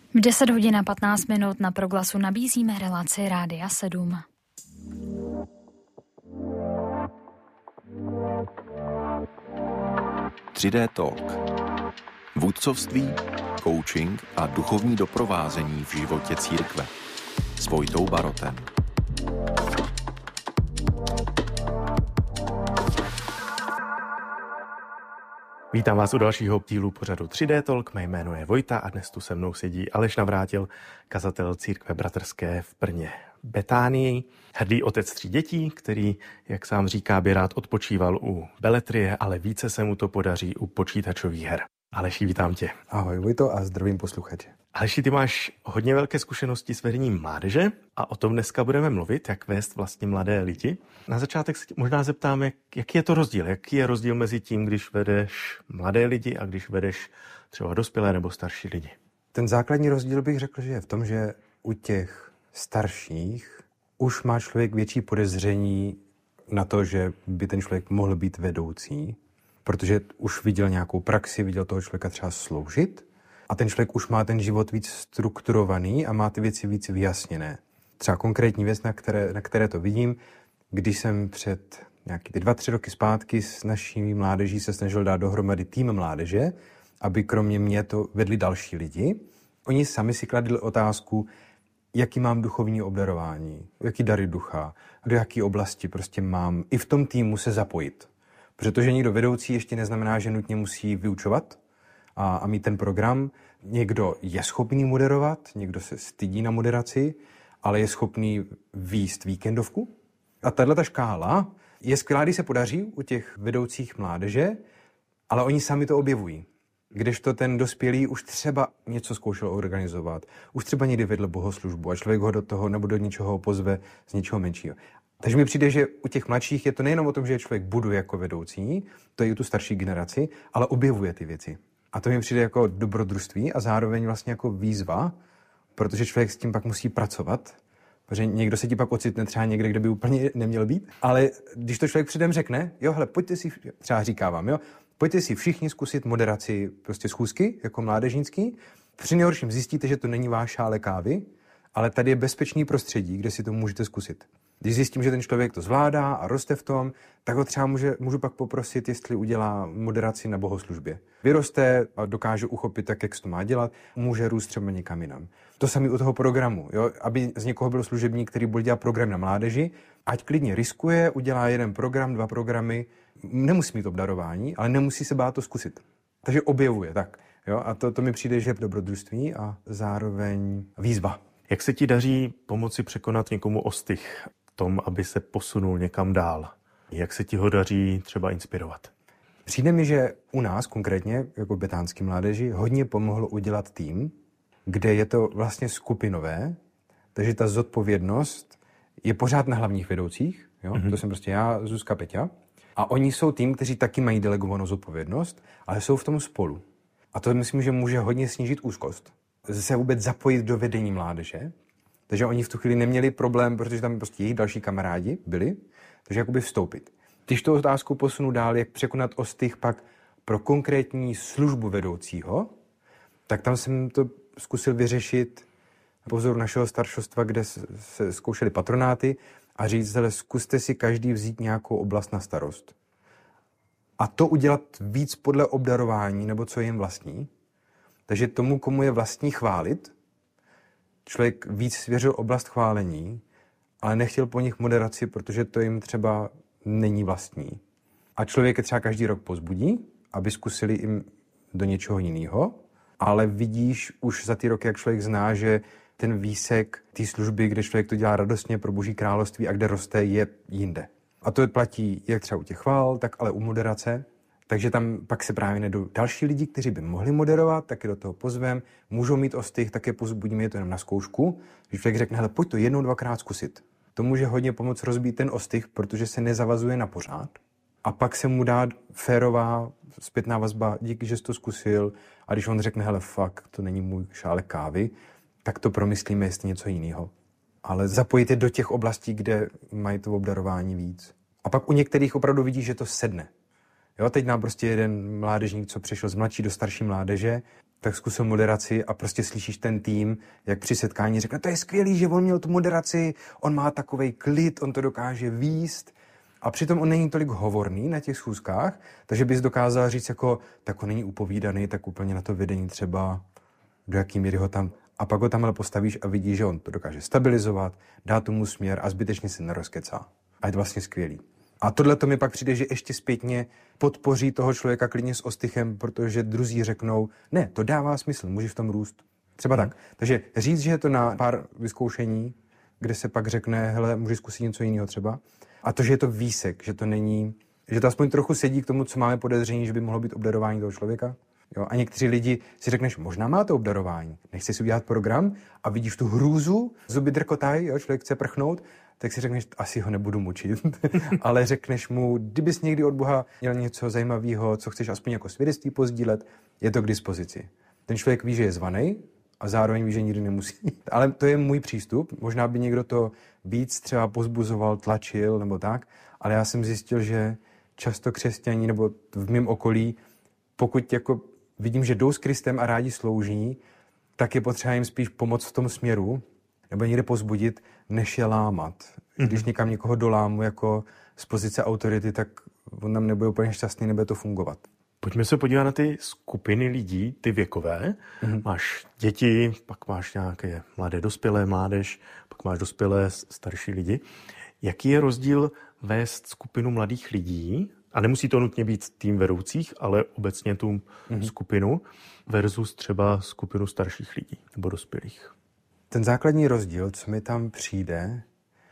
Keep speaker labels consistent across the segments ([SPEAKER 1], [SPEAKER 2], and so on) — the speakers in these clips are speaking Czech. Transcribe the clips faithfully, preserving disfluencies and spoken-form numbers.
[SPEAKER 1] V deset hodin a patnáct minut na Proglasu nabízíme relaci Rádia sedm.
[SPEAKER 2] tři dé Talk. Vůdcovství, coaching a duchovní doprovázení v životě církve. S Vojtou Barotem.
[SPEAKER 3] Vítám vás u dalšího dílu pořadu tři dé Talk. Mé jméno je Vojta a dnes tu se mnou sedí Aleš Navrátil, kazatel církve bratrské v Brně Betánii, hrdý otec tří dětí, který, jak sám říká, by rád odpočíval u beletrie, ale více se mu to podaří u počítačových her. Aleši, vítám tě.
[SPEAKER 4] Ahoj Vojto a zdravím posluchače.
[SPEAKER 3] Aleši, ty máš hodně velké zkušenosti s vedením mládeže a o tom dneska budeme mluvit, jak vést vlastně mladé lidi. Na začátek se možná zeptám, jak, jaký je to rozdíl? Jaký je rozdíl mezi tím, když vedeš mladé lidi a když vedeš třeba dospělé nebo starší lidi?
[SPEAKER 4] Ten základní rozdíl bych řekl, že je v tom, že u těch starších už má člověk větší podezření na to, že by ten člověk mohl být vedoucí, protože už viděl nějakou praxi, viděl toho člověka třeba sloužit a ten člověk už má ten život víc strukturovaný a má ty věci víc vyjasněné. Třeba konkrétní věc, na které, na které to vidím, když jsem před nějaký ty dva, tři roky zpátky s naší mládeží se snažil dát dohromady tým mládeže, aby kromě mě to vedli další lidi. Oni sami si kladli otázku, jaký mám duchovní obdarování, jaký dary ducha, do jaké oblasti prostě mám i v tom týmu se zapojit. Protože někdo vedoucí ještě neznamená, že nutně musí vyučovat a, a mít ten program. Někdo je schopný moderovat, někdo se stydí na moderaci, ale je schopný vést víkendovku. A tato škála je skvělá, když se podaří u těch vedoucích mládeže, ale oni sami to objevují. Kdežto ten dospělý už třeba něco zkoušel organizovat, už třeba někdy vedl bohoslužbu a člověk ho do toho nebo do něčeho pozve z něčeho menšího. Takže mi přijde, že u těch mladších je to nejenom o tom, že člověk buduje jako vedoucí, to je i tu starší generaci, ale objevuje ty věci. A to mi přijde jako dobrodružství a zároveň vlastně jako výzva, protože člověk s tím pak musí pracovat, protože někdo se ti pak ocitne třeba někde, kde by úplně neměl být, ale když to člověk předem řekne, jo, hele, pojďte si, třeba říká vám, jo, pojďte si všichni zkusit moderaci prostě schůzky, jako mládežnický, při nejhorším zjistíte, že to není váš šále kávy, ale tady je bezpečný prostředí, kde si to můžete zkusit. Když zjistím, že ten člověk to zvládá a roste v tom, tak ho třeba může, můžu pak poprosit, jestli udělá moderaci na bohoslužbě. Vyroste a dokáže uchopit tak, jak se to má dělat, může růst třeba někam jinam. To samé u toho programu, jo? Aby z někoho byl služebník, který bude dělat program na mládeži, ať klidně riskuje, udělá jeden program, dva programy, nemusí mít obdarování, ale nemusí se bát to zkusit. Takže objevuje, tak. Jo? A to, to mi přijde, že je dobrodružství a zároveň výzva.
[SPEAKER 3] Jak se ti daří pomoci překonat někomu ostych tom, aby se posunul někam dál? Jak se ti ho daří třeba inspirovat?
[SPEAKER 4] Přijde mi, že u nás konkrétně, jako betánský mládeži, hodně pomohlo udělat tým, kde je to vlastně skupinové, takže ta zodpovědnost je pořád na hlavních vedoucích, jo? Mm-hmm. To jsem prostě já, Zuzka, Peťa. A oni jsou tým, kteří taky mají delegovanou zodpovědnost, ale jsou v tom spolu. A to myslím, že může hodně snížit úzkost. Se vůbec zapojit do vedení mládeže. Takže oni v tu chvíli neměli problém, protože tam prostě jejich další kamarádi byli, takže jakoby vstoupit. Když tu otázku posunu dál, jak překonat ostych pak pro konkrétní službu vedoucího, tak tam jsem to zkusil vyřešit po vzoru našeho staršostva, kde se zkoušeli patronáty a říct, že zkuste si každý vzít nějakou oblast na starost. A to udělat víc podle obdarování, nebo co je jim vlastní. Takže tomu, komu je vlastní chválit, člověk víc svěřil oblast chválení, ale nechtěl po nich moderaci, protože to jim třeba není vlastní. A člověk je třeba každý rok pozbudí, aby zkusili jim do něčeho jiného, ale vidíš už za ty roky, jak člověk zná, že ten výsek té služby, kde člověk to dělá radostně pro Boží království a kde roste, je jinde. A to platí jak třeba u těch chvál, tak ale u moderace. Takže tam pak se právě nejdou další lidi, kteří by mohli moderovat, tak je do toho pozvem, můžou mít ostych, tak je pozbudíme, je to jenom na zkoušku. Když člověk řekne, hele, pojď to jednou, dvakrát zkusit. To může hodně pomoct rozbít ten ostych, protože se nezavazuje na pořád. A pak se mu dá férová zpětná vazba, díky, že jsi to zkusil. A když on řekne, hele, fakt, to není můj šálek kávy, tak to promyslíme, jestli něco jiného. Ale zapojit je do těch oblastí, kde mají to obdarování víc. A pak u některých opravdu vidí, že to sedne. Jo, teď nám prostě jeden mládežník, co přešel z mladší do starší mládeže tak zkusil moderaci a prostě slyšíš ten tým, jak při setkání řekne, to je skvělý, že on měl tu moderaci, on má takovej klid, on to dokáže vést. A přitom on není tolik hovorný na těch schůzkách, takže bys dokázal říct jako, tak on není upovídaný, tak úplně na to vedení třeba, do jaký míry ho tam, a pak ho tam postavíš a vidíš, že on to dokáže stabilizovat, dá tomu směr a zbytečně se nerozkecá. A je to vlastně skvělý. A tohle to mi pak přijde, že ještě zpětně podpoří toho člověka klidně s ostychem, protože druzí řeknou, ne, to dává smysl, můžeš v tom růst. Třeba hmm. tak. Takže říct, že je to na pár vyzkoušení, kde se pak řekne, hele, můžeš zkusit něco jiného třeba. A to, že je to výsek, že to není, že to aspoň trochu sedí k tomu, co máme podezření, že by mohlo být obdarování toho člověka. Jo? A někteří lidi si řekneš, možná má to obdarování, nechci si udělat program a vidíš tu hrůzu, zuby drkotají, jo? Člověk chce prchnout, tak si řekneš, asi ho nebudu mučit. Ale řekneš mu, kdybys někdy od Boha měl něco zajímavého, co chceš aspoň jako svědectví pozdílet, je to k dispozici. Ten člověk ví, že je zvaný a zároveň ví, že nikdy nemusí. Ale to je můj přístup. Možná by někdo to víc třeba pozbuzoval, tlačil nebo tak, ale já jsem zjistil, že často křesťaní nebo v mém okolí, pokud jako vidím, že jdou s Kristem a rádi slouží, tak je potřeba jim spíš pomoct v tom směru, nebo někde pozbudit, než je lámat. Mm-hmm. Když někam někoho dolámu jako z pozice autority, tak on tam nebude úplně šťastný, nebude to fungovat.
[SPEAKER 3] Pojďme se podívat na ty skupiny lidí, ty věkové. Mm-hmm. Máš děti, pak máš nějaké mladé dospělé, mládež, pak máš dospělé starší lidi. Jaký je rozdíl vést skupinu mladých lidí, a nemusí to nutně být tým vedoucích, ale obecně tu mm-hmm. skupinu, versus třeba skupinu starších lidí nebo dospělých?
[SPEAKER 4] Ten základní rozdíl, co mi tam přijde,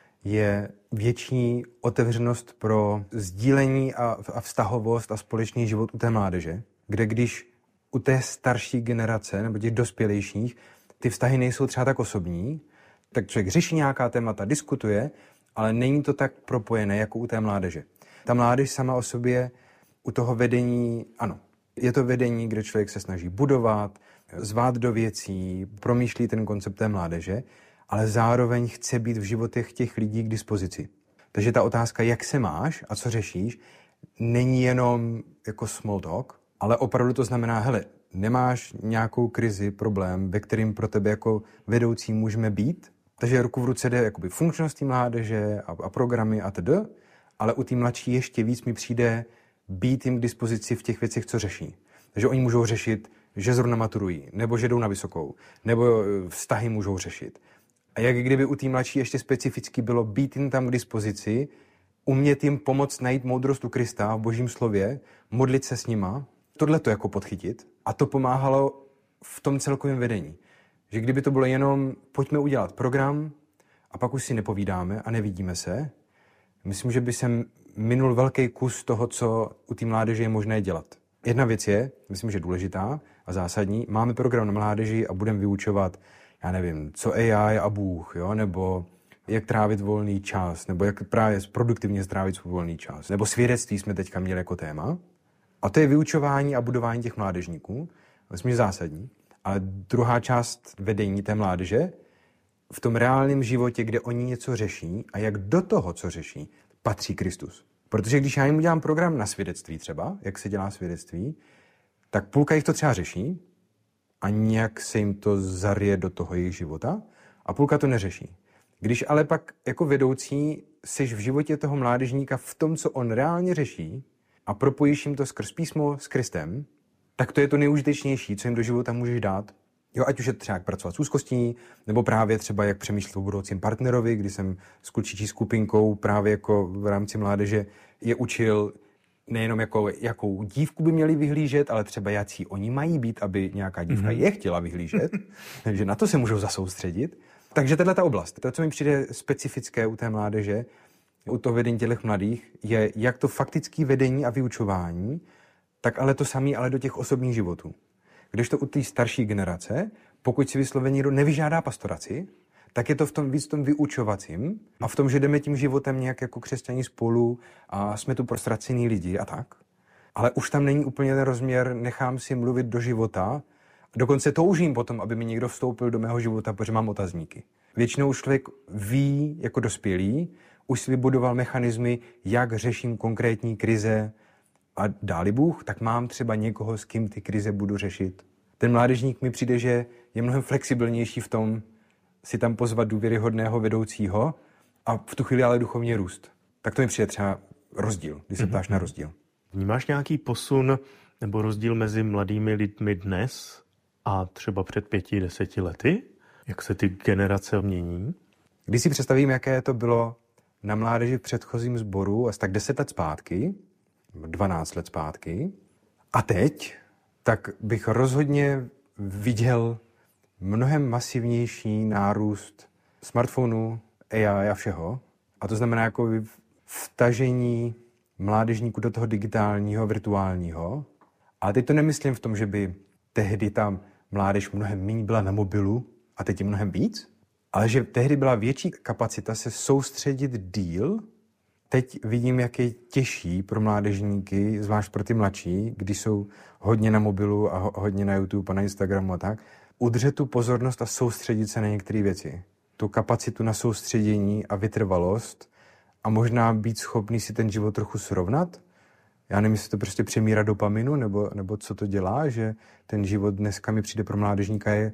[SPEAKER 4] je větší otevřenost pro sdílení a, a vztahovost a společný život u té mládeže, kde když u té starší generace nebo těch dospělejších ty vztahy nejsou třeba tak osobní, tak člověk řeší nějaká témata, diskutuje, ale není to tak propojené jako u té mládeže. Ta mládež sama o sobě u toho vedení, ano, je to vedení, kde člověk se snaží budovat, zvát do věcí, promýšlí ten koncept té mládeže, ale zároveň chce být v životech těch lidí k dispozici. Takže ta otázka, jak se máš a co řešíš, není jenom jako small talk, ale opravdu to znamená, hele, nemáš nějakou krizi, problém, ve kterým pro tebe jako vedoucí můžeme být. Takže ruku v ruce jde jakoby funkčnost té mládeže a, a programy a td., ale u té mladší ještě víc mi přijde být jim k dispozici v těch věcech, co řeší. Takže oni můžou řešit, že zrovna maturují, nebo že jdou na vysokou, nebo vztahy můžou řešit. A jak kdyby u té mladší ještě specificky bylo být jim tam k dispozici, umět jim pomoct najít moudrost u Krista v Božím slově, modlit se s nima, tohle to jako podchytit. A to pomáhalo v tom celkovém vedení. Že kdyby to bylo jenom, pojďme udělat program a pak už si nepovídáme a nevidíme se, myslím, že by jsem minul velký kus toho, co u té mládeže je možné dělat. Jedna věc je, myslím, že důležitá a zásadní, máme program na mládeži a budeme vyučovat, já nevím, co A I a Bůh, jo? Nebo jak trávit volný čas, nebo jak právě produktivně strávit svůj volný čas. Nebo svědectví jsme teďka měli jako téma. A to je vyučování a budování těch mládežníků. Myslím, že zásadní. Ale druhá část vedení té mládeže v tom reálném životě, kde oni něco řeší a jak do toho, co řeší, patří Kristus. Protože když já jim udělám program na svědectví třeba, jak se dělá svědectví, tak půlka jich to třeba řeší a nějak se jim to zarije do toho jejich života a půlka to neřeší. Když ale pak jako vedoucí seš v životě toho mládežníka v tom, co on reálně řeší a propojíš jim to skrz písmo s Kristem, tak to je to nejužitečnější, co jim do života můžeš dát. Jo, ať už je to třeba jak pracovat s úzkostí, nebo právě třeba jak přemýšlet o budoucím partnerovi, kdy jsem s klučičí skupinkou právě jako v rámci mládeže je učil nejenom jako, jakou dívku by měli vyhlížet, ale třeba jaký oni mají být, aby nějaká dívka mm-hmm. je chtěla vyhlížet. Takže na to se můžou zasoustředit. Takže tato oblast, to, co mi přijde specifické u té mládeže, u toho vedení těch mladých, je jak to faktické vedení a vyučování, tak ale to samé, ale do těch osobních životů. Když to u té starší generace, pokud si vysloveně někdo nevyžádá pastoraci, tak je to v tom víc v tom vyučovacím a v tom, že jdeme tím životem nějak jako křesťaní spolu a jsme tu prostracený lidi a tak. Ale už tam není úplně ten rozměr, nechám si mluvit do života. Dokonce toužím potom, aby mi někdo vstoupil do mého života, protože mám otazníky. Většinou už člověk ví, jako dospělý, už si vybudoval mechanismy, jak řeším konkrétní krize a dáli Bůh, tak mám třeba někoho, s kým ty krize budu řešit. Ten mládežník mi přijde, že je mnohem flexibilnější v tom si tam pozvat důvěryhodného vedoucího a v tu chvíli ale duchovně růst. Tak to mi přijde třeba rozdíl, když se ptáš mm-hmm. na rozdíl.
[SPEAKER 3] Vnímáš nějaký posun nebo rozdíl mezi mladými lidmi dnes a třeba před pěti, deseti lety? Jak se ty generace mění?
[SPEAKER 4] Když si představím, jaké to bylo na mládeži v předchozím sboru, asi tak deset let zpátky, dvanáct let zpátky, a teď, tak bych rozhodně viděl mnohem masivnější nárůst smartphonů, A I a všeho. A to znamená jako vtažení mládežníků do toho digitálního, virtuálního. A teď to nemyslím v tom, že by tehdy tam mládež mnohem méně byla na mobilu a teď je mnohem víc, ale že tehdy byla větší kapacita se soustředit díl. Teď vidím, jak je těžší pro mládežníky, zvlášť pro ty mladší, když jsou hodně na mobilu a hodně na YouTube a na Instagramu a tak, udržet tu pozornost a soustředit se na některé věci. Tu kapacitu na soustředění a vytrvalost a možná být schopný si ten život trochu srovnat. Já nevím, jestli to prostě přemíra dopaminu, nebo, nebo co to dělá, že ten život dneska mi přijde pro mládežníka je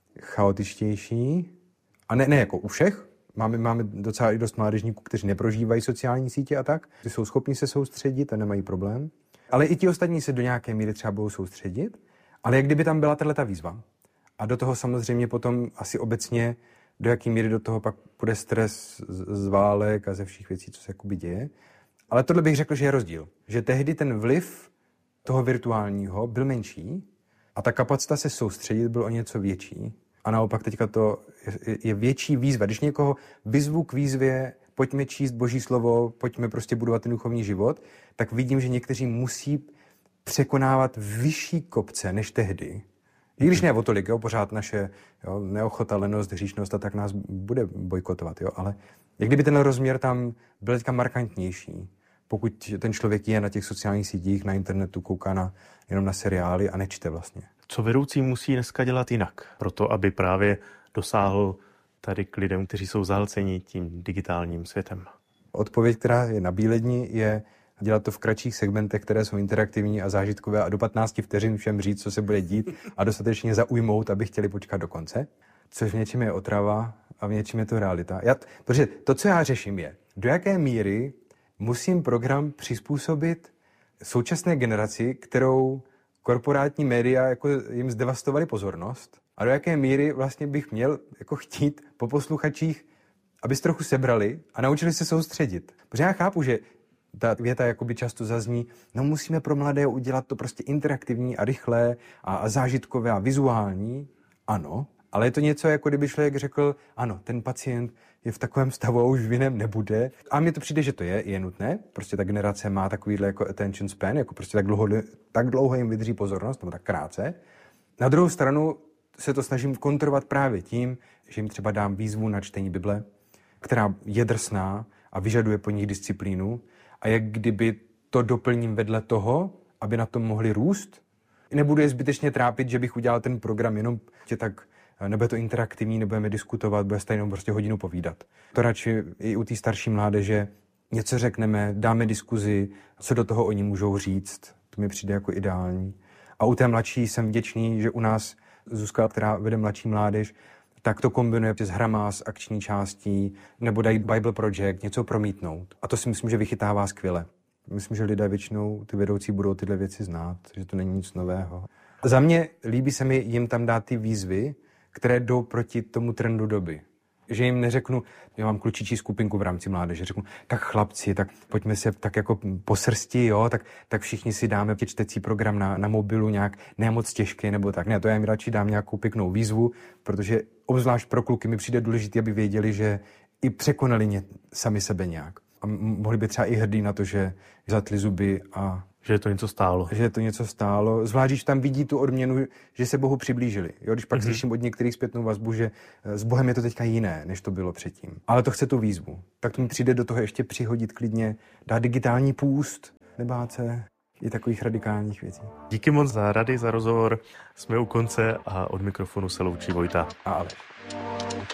[SPEAKER 4] chaotičtější. A ne, ne jako u všech. Máme, máme docela i dost mládežníků, kteří neprožívají sociální sítě a tak. Ty jsou schopni se soustředit a nemají problém. Ale i ti ostatní se do nějaké míry třeba budou soustředit. Ale jak kdyby tam byla tato výzva. A do toho samozřejmě potom asi obecně, do jaký míry do toho pak půjde stres z válek a ze všech věcí, co se jakoby děje. Ale tohle bych řekl, že je rozdíl. Že tehdy ten vliv toho virtuálního byl menší a ta kapacita se soustředit byl o něco větší. A naopak teďka to je, je větší výzva. Když někoho vyzvu k výzvě, pojďme číst Boží slovo, pojďme prostě budovat ten duchovní život, tak vidím, že někteří musí překonávat vyšší kopce než tehdy. I když ne o tolik, jo, pořád naše jo, neochota, lenost, hříšnost a tak nás bude bojkotovat, jo, ale jak kdyby ten rozměr tam byl teďka markantnější. Pokud ten člověk je na těch sociálních sítích, na internetu, kouká na, jenom na seriály a nečte vlastně.
[SPEAKER 3] Co vedoucí musí dneska dělat jinak? Proto, aby právě dosáhl tady k lidem, kteří jsou zahlceni tím digitálním světem.
[SPEAKER 4] Odpověď, která je na bíledni, je dělat to v kratších segmentech, které jsou interaktivní a zážitkové a do patnácti vteřin všem říct, co se bude dít a dostatečně zaujmout, aby chtěli počkat do konce. Což v něčem je otrava a v něčem je to realita. Já, protože to, co já řeším, je, do jaké míry musím program přizpůsobit současné generaci, kterou korporátní média jako jim zdevastovali pozornost, a do jaké míry vlastně bych měl jako chtít po posluchačích, aby se trochu sebrali a naučili se soustředit. Protože já chápu, že ta věta jakoby často zazní, no musíme pro mladé udělat to prostě interaktivní a rychlé a, a zážitkové a vizuální. Ano, ale je to něco, jako kdyby člověk řekl, ano, ten pacient je v takovém stavu a už v jiném nebude. A mně to přijde, že to je, je nutné. Prostě ta generace má takovýhle jako attention span, jako prostě tak dlouho, tak dlouho jim vydrží pozornost, nebo tak krátce. Na druhou stranu se to snažím kontrolovat právě tím, že jim třeba dám výzvu na čtení Bible, která je drsná a vyžaduje po nich disciplínu. A jak kdyby to doplním vedle toho, aby na tom mohli růst. Nebudu je zbytečně trápit, že bych udělal ten program jenom tě tak, nebude to interaktivní, nebudeme diskutovat, bude se jenom prostě hodinu povídat. To radši i u té starší mládeže něco řekneme, dáme diskuzi, co do toho oni můžou říct. To mi přijde jako ideální. A u té mladší jsem vděčný, že u nás Zuzka, která vede mladší mládež, tak to kombinuje s hrama, s akční částí, nebo dají Bible Project, něco promítnout. A to si myslím, že vychytává skvěle. Myslím, že lidé většinou, ty vedoucí, budou tyhle věci znát, že to není nic nového. Za mě líbí se mi jim tam dát ty výzvy, které jdou proti tomu trendu doby. Že jim neřeknu, já mám klučičí skupinku v rámci mládeže, řeknu, tak chlapci, tak pojďme se tak jako po srsti, jo, tak, tak všichni si dáme čtecí program na, na mobilu nějak ne moc těžký nebo tak. Ne, to já jim radši dám nějakou pěknou výzvu, protože obzvlášť pro kluky mi přijde důležité, aby věděli, že i překonali ně, sami sebe nějak. A mohli by třeba i hrdí na to, že zatli zuby a
[SPEAKER 3] že je to něco stálo.
[SPEAKER 4] Že je to něco stálo. Zvlášť, když tam vidí tu odměnu, že se Bohu přiblížili. Jo, když pak mm-hmm. slyším od některých zpětnou vazbu, že s Bohem je to teďka jiné, než to bylo předtím. Ale to chce tu výzvu. Tak to mi přijde do toho ještě přihodit klidně, dát digitální půst, nebát se i takových radikálních věcí.
[SPEAKER 3] Díky moc za rady, za rozhovor. Jsme u konce a od mikrofonu se loučí Vojta
[SPEAKER 4] a Aleš.